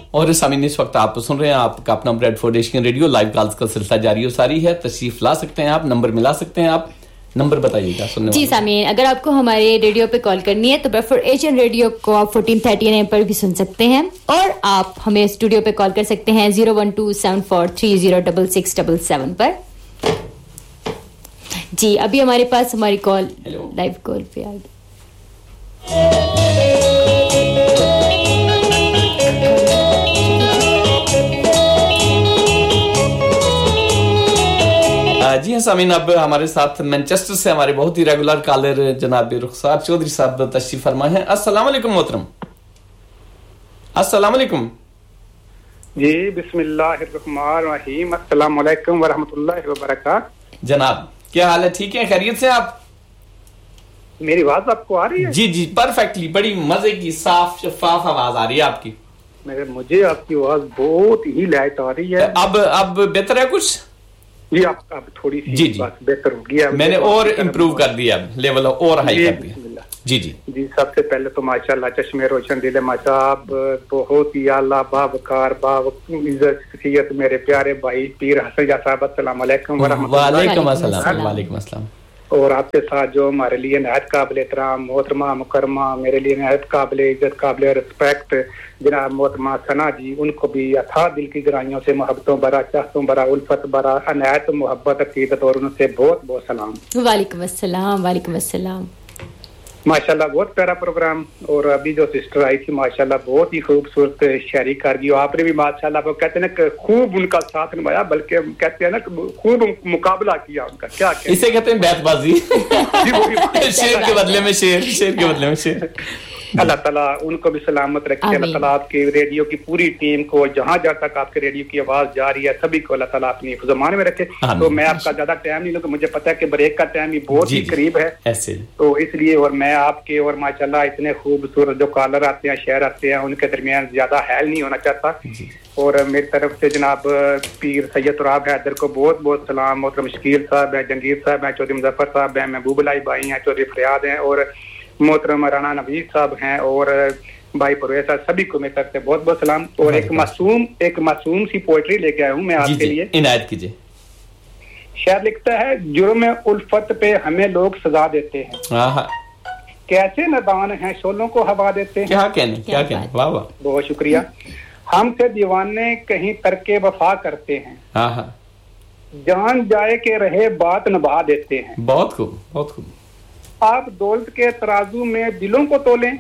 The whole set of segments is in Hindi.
और सामीन इस वक्त आप सुन रहे हैं आपका अपना Bradford Asian radio live calls का सिलसिला जारी और सारी है। तशरीफ ला सकते हैं आप, नंबर मिला सकते हैं आप, नंबर बताइएगा सुनने जी सामीन, अगर आपको हमारे रेडियो पे कॉल करनी है तो ब्रेडफोर्ड एशियन रेडियो को आप 1430 AM पर भी सुन सकते हैं और आप हमें स्टूडियो पे कॉल कर सकते हैं 01274306677 पर। जी अभी हमारे पास हमारी कॉल लाइव कॉल पे आ गई। जी हाँ सामीन, अब हमारे साथ मैनचेस्टर से हमारे बहुत ही रेगुलर कॉलर जनाब रुखसार चौधरी साहब तशरीफ फरमा है। अस्सलाम वालेकुम मोहतरम। अस्सलाम वालेकुम जी, बिस्मिल्लाहिर्रहमानिर्रहीम, अस्सलाम वालेकुम वरहमतुल्लाहि वबरकातुहू। जनाब क्या हाल है, ठीक है, खैरियत से आप? मेरी आवाज आपको आ रही है? जी जी परफेक्टली, बड़ी मजे की साफ शफाफ आवाज आ रही है आपकी। मुझे आपकी आवाज बहुत ही लाइट आ रही है। अब बेहतर है कुछ? जी अब थोड़ी सी बात बेहतर हो गई है। मैंने और इम्प्रूव कर दिया, लेवल और हाई कर दिया। जी जी जी, सबसे पहले तो माशाल्लाह चश्मे रोशन दिले माशाब, बहुत ही आला बावकार इज्जत शख्सियत मेरे प्यारे भाई पीर हसन साहब, अस्सलाम वालेकुम वालेकुम अस्सलाम वालेकुम अस्सलाम। और आपके साथ जो हमारे लिए नहायत काबिल एहतराम मोहतरमा मुकरमा, मेरे लिए नहायत काबिल इज्जत काबिल रिस्पेक्ट जनाब मोहतरमा सना जी, उनको भी अथाह दिल की गहराइयों से मोहब्बतों भरा चाहतों भरा उल्फत भरा अनायत मोहब्बत अकीदत और उनसे बहुत बहुत सलाम। वालेकुम अस्सलाम। वालेकुम अस्सलाम। माशाल्लाह बहुत प्यारा प्रोग्राम। और अभी जो सिस्टर आई थी माशाल्लाह बहुत ही खूबसूरत शायरी कर दी। आपने भी माशाल्लाह वो कहते हैं ना खूब उनका साथ निभाया, बल्कि कहते हैं ना खूब मुकाबला किया उनका। क्या इसे कहते हैं बैतबाजी। शेर के बदले में शेर, शेर के बदले में शेर। अल्लाह ताला उनको भी सलामत रखे। अल्लाह ताला आपके रेडियो की पूरी टीम को, जहां जहां तक आपके रेडियो की आवाज जा रही है, सभी को अल्लाह ताला अपनी हिफ्ज़-ए-मान में रखे। तो मैं आपका ज्यादा टाइम नहीं लूंगा, मुझे पता है कि ब्रेक का टाइम भी बहुत ही करीब है ऐसे, तो इसलिए और मैं आपके और माशाल्लाह इतने खूबसूरत जो कॉलर आते हैं, शेयर आते हैं, उनके दरमियान ज्यादा हैल नहीं होना चाहता। और मेरी तरफ से जनाब पीर सैयद तुराब हैदर को बहुत बहुत सलाम। मोहतरम शकील साहब हैं, जंगीर साहब हैं, चौधरी मुजफ्फर साहब हैं, महबूब अलाई भाई हैं, चौधरी फरियाद हैं और मोहतरम राना नवीद साहब हैं और भाई परवेज साहब, सभी को मेरी तरफ से बहुत बहुत सलाम। और एक मासूम सी पोएट्री लेके आया हूँ मैं आपके लिए, इनायत कीजिए। शायर लिखता है, जुर्म उल्फत पे हमें लोग सजा देते हैं, कैसे नादान हैं शोलों को हवा देते हैं। क्या कहने वाह वाह, बहुत शुक्रिया। हमसे दीवाने कहीं तरके वफा करते हैं, जान जाए के रहे बात निभा देते हैं। बहुत खूब बहुत खूब। आप दौलत के तराजू में दिलों को तोलें,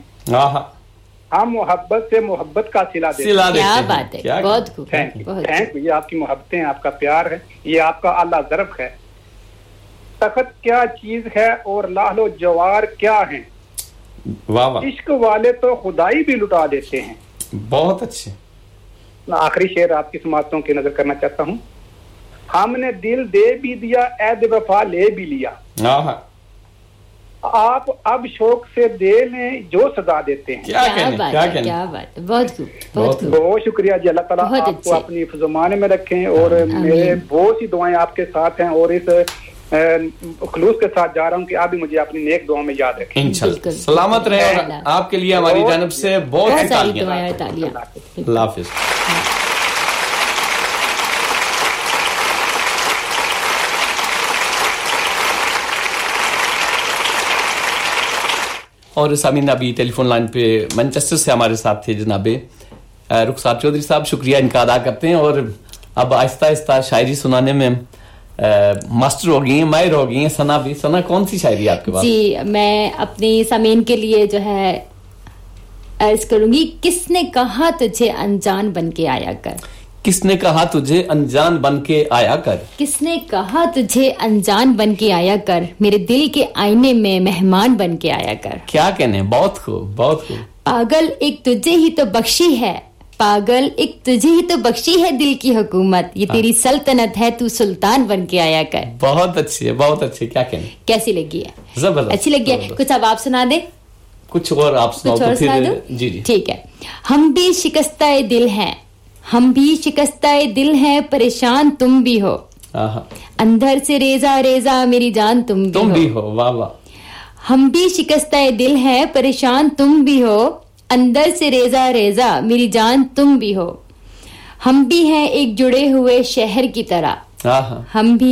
हम मोहब्बत से मोहब्बत का सिला देते हैं। क्या बात है, बहुत खूब। Thank you. ये आपकी मोहब्बतें, आपका प्यार है, ये आपका आला ज़र्फ है। तख्त क्या चीज है और लाहलो जवार क्या है, वाह वाह। इश्क वाले तो खुदाई भी लुटा देते हैं। बहुत अच्छे। आखिरी शेर आपकी समातों की नजर करना चाहता हूँ। हमने दिल दे भी दिया, ऐद वफा ले भी लिया, आप अब शौक से दे लें जो सजा देते हैं। क्या बात है, बहुत खूब बहुत शुक्रिया जी। अल्लाह ताला आपको अपनी हिफ्ज़-ए-मान में रखें और मेरे बहुत सी दुआएं आपके साथ हैं और इस खुलूस के साथ जा रहा हूँ कि आप भी मुझे अपनी नेक दुआ में याद रखें इंशाल्लाह। सलामत रहे और आपके लिए हमारी जानिब से बहुत सारी तालियां। अल्लाह हाफिज़। और सामीन अभी टेलीफोन लाइन पे मैनचेस्टर से हमारे साथ थे जनाबे रुखसार चौधरी साहब, शुक्रिया इनका अदा करते हैं। और अब आहिस्ता आहिस्ता शायरी सुनाने में मास्टर हो गई हैं, माहिर हो गई हैं। सना भी, सना कौन सी शायरी आपके पास? जी मैं अपनी सामीन के लिए जो है अर्ज करूंगी, किसने कहा तुझे अनजान बन के आया कर, किसने कहा तुझे अनजान बन के आया कर, किसने कहा तुझे अनजान बन के आया कर, मेरे दिल के आईने में मेहमान बन के आया कर। क्या कहने, बहुत खूब बहुत खूब। पागल एक तुझे ही तो बख्शी है, पागल एक तुझे ही तो बख्शी है दिल की हुकूमत, ये तेरी सल्तनत है, तू सुल्तान बन के आया कर। बहुत अच्छी है, बहुत अच्छी। क्या कहने, कैसी लगी है? जबरदस्त, अच्छी लगी है। कुछ अब आप सुना दे, कुछ और आप सुनाओ तो फिर। जी जी ठीक है। हम भी शिकस्ताए दिल हैं, हम भी शिकस्ताए दिल हैं, परेशान तुम भी हो, अंदर से रेजा रेजा मेरी जान तुम भी हो। वाह वाह। हम भी शिकस्ताए दिल हैं, परेशान तुम भी हो, अंदर से रेजा रेजा मेरी जान तुम भी हो। हम भी हैं एक जुड़े हुए शहर की तरह। हम भी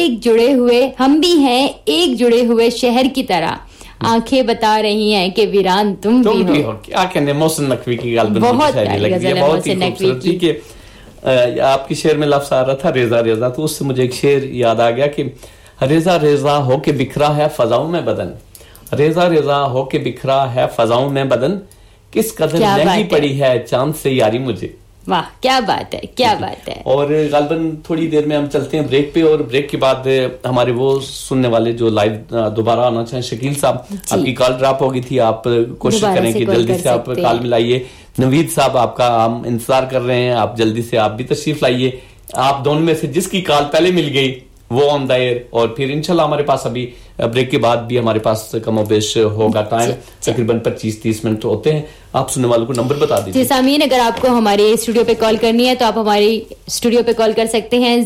हैं एक जुड़े हुए शहर की तरह। आंखें बता रही हैं कि वीरान तुम भी हो। क्या कहने, मोहसिन नकवी की गाल बहुत ही खूबसूरत थी कि आपकी शेर में लफ्ज आ रहा था रेजा रेजा, तो उससे मुझे एक शेर याद आ गया कि रेजा रेजा हो के बिखरा है फजाओं में बदन, रेजा रेजा हो के बिखरा है फजाओं में बदन, किस कदर महंगी पड़ी है चांद से यारी मुझे। वाह क्या बात है, क्या बात है। और गालबन थोड़ी देर में हम चलते हैं ब्रेक पे, और ब्रेक के बाद हमारे वो सुनने वाले जो लाइव दोबारा आना चाहें, शकील साहब आपकी कॉल ड्रॉप हो गई थी, आप कोशिश करें कि जल्दी से आप कॉल मिलाइए। नवीद साहब आपका हम इंतजार कर रहे हैं, आप जल्दी से आप भी तशरीफ लाइए। आप दोनों में से जिसकी कॉल पहले मिल गई वो ऑन द एयर, और फिर इंशाल्लाह हमारे पास अभी ब्रेक के बाद भी हमारे पास कमोबेश होगा टाइम, तकरीबन 25-30 मिनट होते हैं। आप सुनने वालों को नंबर बता दीजिए। सामीन, अगर आपको हमारे स्टूडियो पे कॉल करनी है तो आप हमारी स्टूडियो पे कॉल कर सकते हैं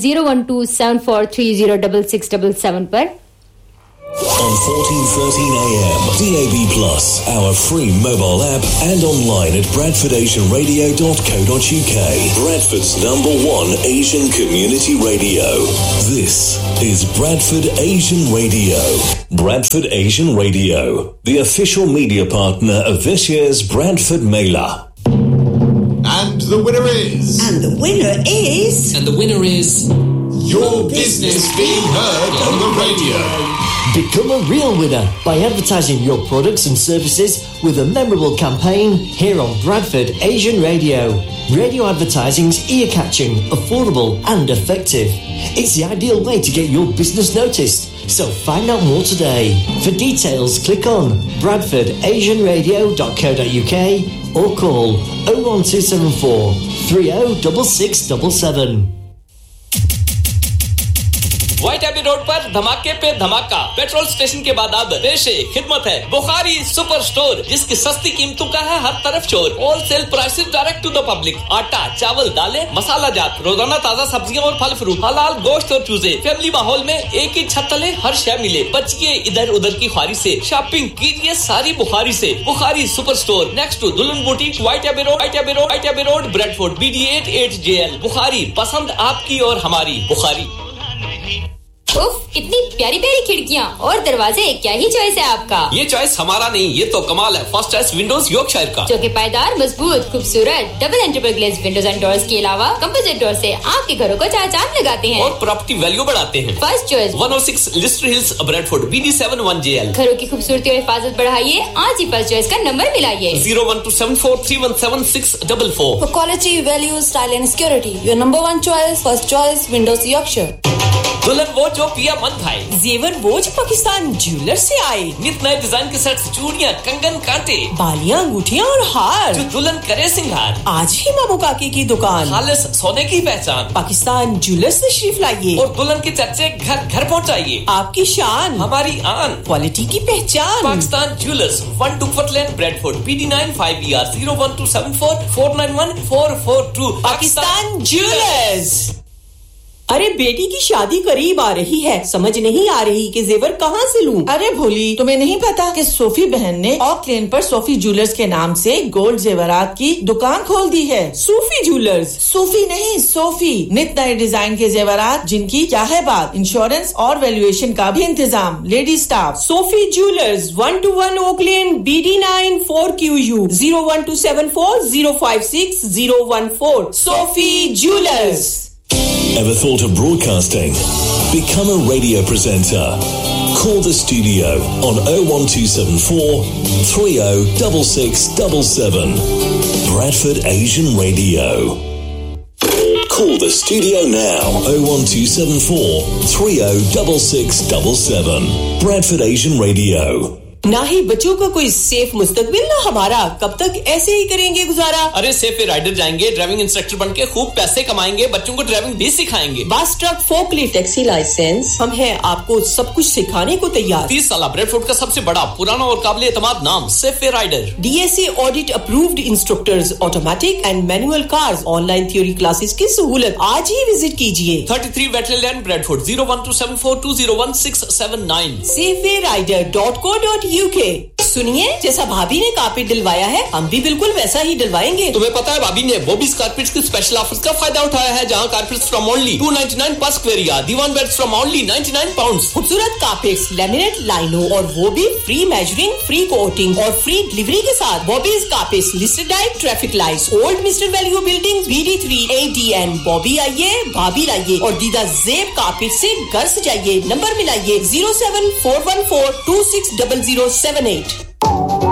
01274306677 पर। On 1413 AM, DAB+, our free mobile app and online at bradfordasianradio.co.uk. Bradford's #1 Asian community radio. This is Bradford Asian Radio. Bradford Asian Radio, the official media partner of this year's Bradford Mela. And the winner is... And the winner is... And the winner is... Your business being heard on the radio. Become a real winner by advertising your products and services with a memorable campaign here on Bradford Asian Radio. Radio advertising's ear-catching, affordable and effective. It's the ideal way to get your business noticed. So find out more today. For details, click on bradfordasianradio.co.uk or call 01274 306677. White AB road पर धमाके पे धमाका, पेट्रोल स्टेशन के बाद अब पेशे खिदमत है बुखारी सुपर स्टोर, जिसकी सस्ती कीमतों का है हर तरफ शोर। Wholesale prices direct to the public. आटा, चावल, दालें, मसाला जात, रोजाना ताजा सब्जियां और फल फ्रूट, हलाल गोश्त और चूजे। फैमिली माहौल में एक ही छत तले हर शय मिले। बचिए इधर उधर की ख्वारी से, शॉपिंग कीजिए सारी बुखारी से। Bukhari super store next to दुल्हन boutique, white AB road, Bradford, BD8 8JL। Bukhari, पसंद आपकी और हमारी बुखारी। उफ, कितनी प्यारी प्यारी खिड़कियाँ और दरवाजे, क्या ही चॉइस है आपका। ये चॉइस हमारा नहीं, ये तो कमाल है फर्स्ट चॉइस विंडोज यॉर्कशायर का, जो कि पायदार, मजबूत, खूबसूरत double and triple ग्लेज़ Windows and doors के अलावा कंपोजिट डोर से आपके घरों को चार चांद लगाते हैं और प्रॉपर्टी वैल्यू बढ़ाते हैं। First choice 106 Leicester hills, Bradford, BD7 1JL। घरों की खूबसूरती और हिफाजत बढ़ाइए, आज ही फर्स्ट चॉइस का number मिलाइए 01274317644। For quality, value, style and security, your #1 choice, first choice, Windows Yorkshire. दुल्हन वो जो पिया मन भाई, जेवर वो जो पाकिस्तान ज्वेलर से आए, नित नए डिजाइन के सेट्स, चूड़ियां, कंगन, कांटे, बालियां, अंगूठियां और हार, जो दुल्हन करे सिंगार। आज ही मामू काकी की दुकान, खालिस सोने की पहचान, पाकिस्तान ज्वेलर से तशरीफ लाइए और दुल्हन के चर्चे घर घर पहुंचाइए। आपकी शान, हमारी आन, क्वालिटी की पहचान। पाकिस्तान ज्वेलर्स, 1 टुकफट लेन, Bradford, BD9 5ER 01274 491 442। Pakistan jewellers. अरे बेटी की शादी करीब आ रही है, समझ नहीं आ रही कि जेवर कहाँ से लूं। अरे भोली, तुम्हें नहीं पता कि सोफी बहन ने ऑक लेन पर सोफी ज्वेलर्स के नाम से गोल्ड जेवरात की दुकान खोल दी है। Sophie jewellers? सोफी नहीं, सोफी। नित नए डिजाइन के जेवरात जिनकी क्या है बात, इंश्योरेंस और वैल्यूएशन का भी इंतजाम, lady staff. Sophie jewellers, 121 okay lane, BD9 4QU 01274056014। Sophie jewellers. Ever thought of broadcasting? Become a radio presenter. Call the studio on 01274 306677. Bradford Asian Radio. Call the studio now 01274 306677. Bradford Asian Radio. ना ही बच्चों का कोई सेफ मुस्तकबिल ना हमारा, कब तक ऐसे ही करेंगे गुजारा। अरे सेफ राइडर जाएंगे, ड्राइविंग इंस्ट्रक्टर बन के खूब पैसे कमाएंगे, बच्चों को ड्राइविंग भी सिखाएंगे। Bus truck, forklift, taxi licence, हम हैं आपको सब कुछ सिखाने को तैयार। 30 साल ब्रेडफोर्ड का सबसे बड़ा, पुराना और काबिल एतमाद नाम safe rider. DSA audit approved instructors, automatic and manual cars, online theory classes की सहूलत। आज ही विजिट कीजिए 33 वेटलैंड लैंड, ब्रेडफोर्ड 01274 201679। safewayrrider.co.uk। सुनिए, जैसा भाभी ने कारपेट दिलवाया है हम भी बिल्कुल वैसा ही दिलवाएंगे। तुम्हें पता है भाभी ने बॉबीज कारपेट्स के स्पेशल ऑफर्स का फायदा उठाया है, जहां कारपेट्स फ्रॉम ओनली 299 पर square yard, Diwan beds from only 99 pounds. खूबसूरत कारपेट्स, लैमिनेट लाइनो और वो भी फ्री मेजरिंग, फ्री कोटिंग और फ्री डिलीवरी के साथ। Bobby's carpets listed at traffic lights, old mister value building, BD3 ADN। Bobby आइए, भाभी लाइए और दीदा जेब कारपेट से घर सजाइए। नंबर मिलाइए 07414260078।